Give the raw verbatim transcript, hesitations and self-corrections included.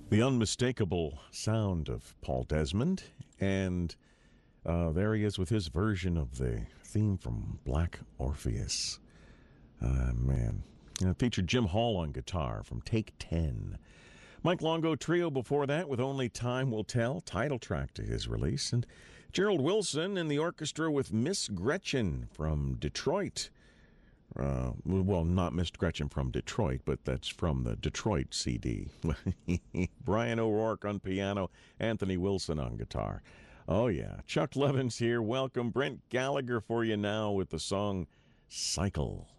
The unmistakable sound of Paul Desmond, and uh, there he is with his version of the theme from Black Orpheus. Uh, man. And it featured Jim Hall on guitar from Take Ten. Mike Longo Trio before that with Only Time Will Tell, title track to his release. And Gerald Wilson in the orchestra with Miss Gretchen from Detroit. Uh, well, not Miss Gretchen from Detroit, but that's from the Detroit C D. Brian O'Rourke on piano, Anthony Wilson on guitar. Oh, yeah. Chuck Levins here. Welcome. Brent Gallagher for you now with the song Cycle.